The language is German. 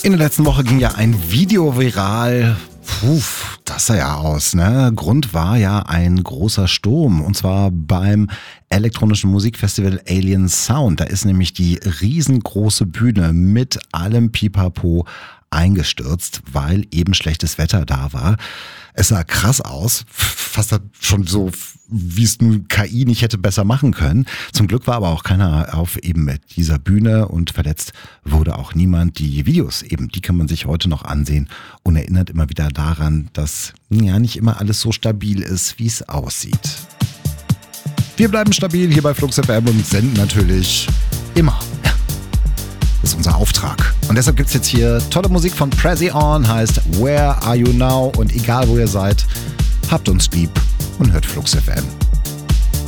In der letzten Woche ging ja ein Video viral. Das sah ja aus, ne? Grund war ja ein großer Sturm, und zwar beim elektronischen Musikfestival Alien Sound. Da ist nämlich die riesengroße Bühne mit allem Pipapo eingestürzt, weil eben schlechtes Wetter da war. Es sah krass aus, fast schon so, wie es nun KI nicht hätte besser machen können. Zum Glück war aber auch keiner auf eben dieser Bühne und verletzt wurde auch niemand. Die Videos eben, die kann man sich heute noch ansehen und erinnert immer wieder daran, dass ja nicht immer alles so stabil ist, wie es aussieht. Wir bleiben stabil hier bei Flux FM und senden natürlich immer. Das ist unser Auftrag. Und deshalb gibt's jetzt hier tolle Musik von Prezi On, heißt Where Are You Now? Und egal wo ihr seid, habt uns lieb und hört Flux FM.